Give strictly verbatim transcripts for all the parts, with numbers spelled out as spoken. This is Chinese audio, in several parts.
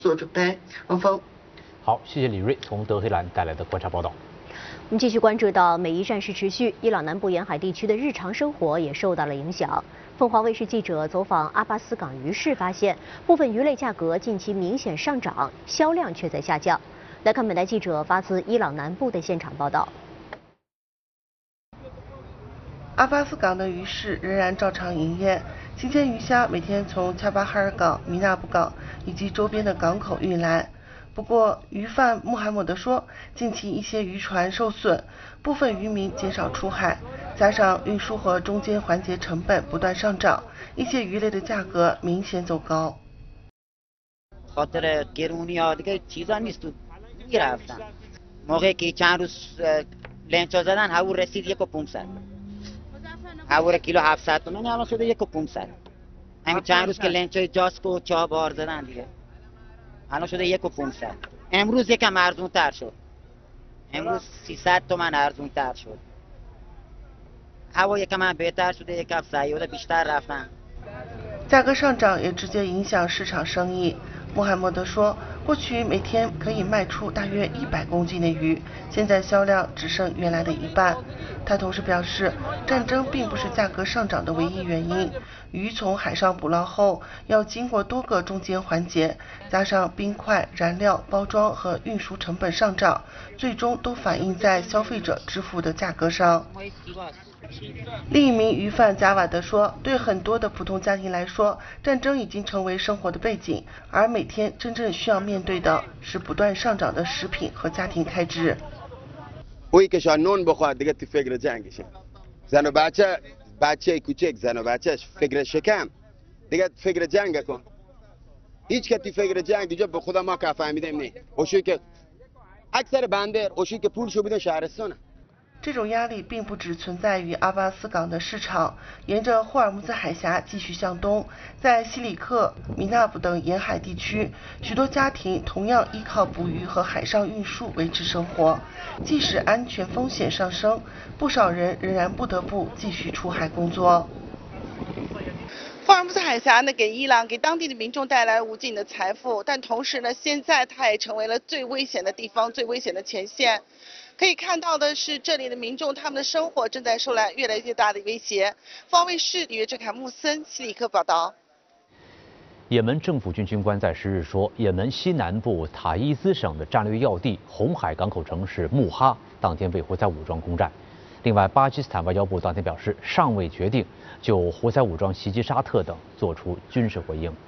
做准备。王峰， 好，谢谢李锐从德黑兰带来的观察报道。 我们继续关注到美伊战事持续，伊朗南部沿海地区的日常生活也受到了影响。凤凰卫视记者走访阿巴斯港鱼市，发现部分鱼类价格近期明显上涨，销量却在下降。来看本台记者发自伊朗南部的现场报道。 阿巴斯港的鱼市仍然照常营业，新鲜鱼虾每天从恰巴哈尔港、米纳布港以及周边的港口运来。不过，鱼贩穆罕默德说，近期一些渔船受损，部分渔民减少出海，加上运输和中间环节成本不断上涨，一些鱼类的价格明显走高。 خاطر گرونی‌ها دیگه چیزا نیست تو میرفتن موقعی که چند روز لنچا زدن حول رسید یک و پانصد حول کیلو هفتصد تومن الان شده یک و پانصد همین چند روز که لنچای جاسکو و چهار زدن دیگه الان شده یک و پانصد امروز یکم ارزون تر شد امروز سیصد تومن ارزون تر شد هوا یکم هم بهتر شده یکم سیاده بیشتر رفتن 价格上涨也直接影响市场生意。穆罕默德说，过去每天可以卖出大约一百公斤的鱼，现在销量只剩原来的一半。他同时表示，战争并不是价格上涨的唯一原因。鱼从海上捕捞后，要经过多个中间环节，加上冰块、燃料、包装和运输成本上涨，最终都反映在消费者支付的价格上。另一名鱼贩贾瓦德说，对很多的普通家庭来说，战争已经成为生活的背景，而每天真正需要面对的是不断上涨的食品和家庭开支。 اویی که شاید نون بخواد دیگه تو فکر جنگشه زن و بچه بچه کوچک زن و بچهش فکر شکم دیگه فکر جنگ کن هیچ که تو فکر جنگ دیگه به خدا ما که فهمیدیم نه اوشی که اکثر بندر اوشی که پولشو بده شهرستانه 这种压力并不只存在于阿巴斯港的市场，沿着霍尔木兹海峡继续向东，在西里克、米纳布等沿海地区，许多家庭同样依靠捕鱼和海上运输维持生活。即使安全风险上升，不少人仍然不得不继续出海工作。霍尔木兹海峡呢，给伊朗、给当地的民众带来无尽的财富，但同时呢，现在它也成为了最危险的地方、最危险的前线。可以看到的是，这里的民众他们的生活正在受来越来越大的威胁。方卫视李约哲凯穆森西里克报道。 也门政府军军官在十日说，也门西南部塔伊兹省的战略要地红海港口城市穆哈当天被胡塞武装攻占。另外，巴基斯坦外交部当天表示，尚未决定就胡塞武装袭击沙特等做出军事回应。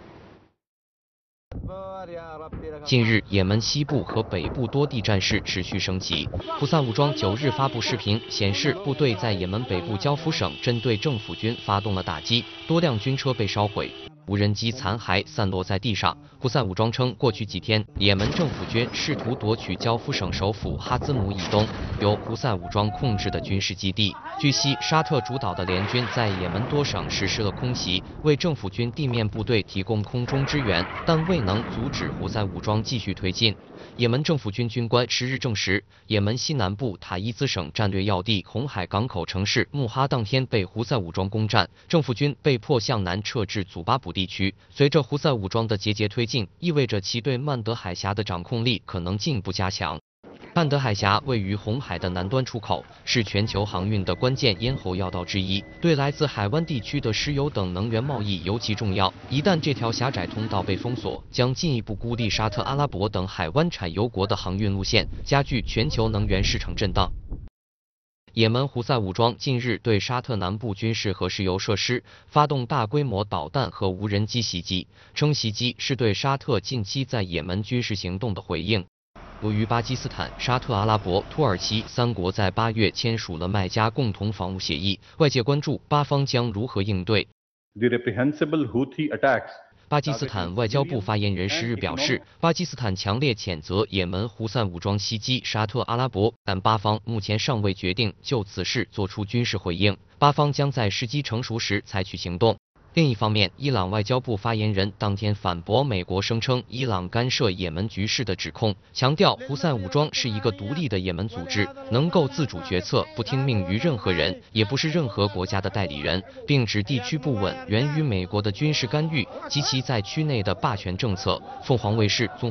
近日，也门西部和北部多地战事持续升级。胡塞武装九日发布视频，显示部队在也门北部焦夫省针对政府军发动了打击，多辆军车被烧毁，无人机残骸散落在地上。胡塞武装称，过去几天，也门政府军试图夺取焦夫省首府哈兹姆以东由胡塞武装控制的军事基地。据悉，沙特主导的联军在也门多省实施了空袭，为政府军地面部队提供空中支援，但未能阻止胡塞武装继续推进。也门政府军军官十日证实，也门西南部塔伊兹省战略要地红海港口城市穆哈当天被胡塞武装攻占，政府军被迫向南撤至祖巴卜地区。随着胡塞武装的节节推进，意味着其对曼德海峡的掌控力可能进一步加强。曼德海峡位于红海的南端出口，是全球航运的关键咽喉要道之一，对来自海湾地区的石油等能源贸易尤其重要。一旦这条狭窄通道被封锁，将进一步孤立沙特阿拉伯等海湾产油国的航运路线，加剧全球能源市场震荡。也门胡塞武装近日对沙特南部军事和石油设施发动大规模导弹和无人机袭击，称袭击是对沙特近期在也门军事行动的回应。由于巴基斯坦、沙特阿拉伯、土耳其三国在八月签署了麦加共同防务协议，外界关注巴方将如何应对。 The reprehensible Houthi attacks 巴基斯坦外交部发言人十日表示，巴基斯坦强烈谴责也门胡塞武装袭击沙特阿拉伯，但巴方目前尚未决定就此事做出军事回应，巴方将在时机成熟时采取行动。另一方面，伊朗外交部发言人当天反驳美国声称伊朗干涉也门局势的指控，强调胡塞武装是一个独立的也门组织，能够自主决策，不听命于任何人，也不是任何国家的代理人，并指地区不稳源于美国的军事干预及其在区内的霸权政策。凤凰卫视综